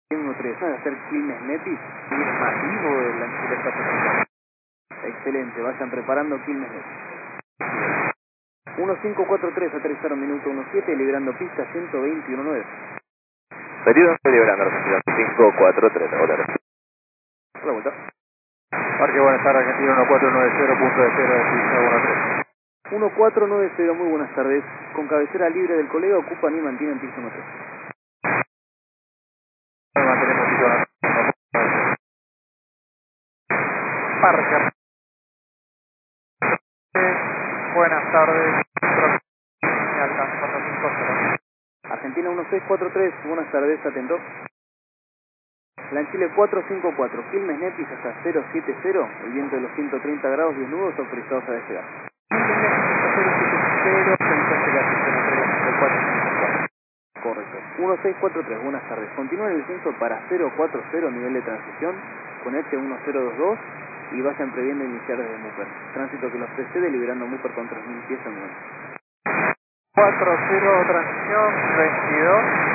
1-3, van a hacer Quilmes Nepis, y es masivo el Lanchile 4. Excelente, vayan preparando Quilmes Nepis. 1543, aterrizaron minuto 17, liberando pista 121.9. Pedido, estoy liberando, Argentina 543, hola. La vuelta. Parque Buenas Argentina 1490, punto de cero de pista 13. 1490, muy buenas tardes. Con cabecera libre del colega, ocupan y mantienen pista 13. Mantenemos pista 1. Parque. Buenas tardes. Argentina 1643, buenas tardes, atento. Lanchile 454, Quilmes Nepis hasta 070, el viento de los 130 grados, 10 nudos autorizados a despegar. 070, pensaste la pista 454. Correcto. 1643, buenas tardes. Continúen el descenso para 040, nivel de transición, con H1022 y vayan previendo iniciar desde Múper. Tránsito que los precede, liberando Múper con 3000 pies en momento. 40, transición, 22.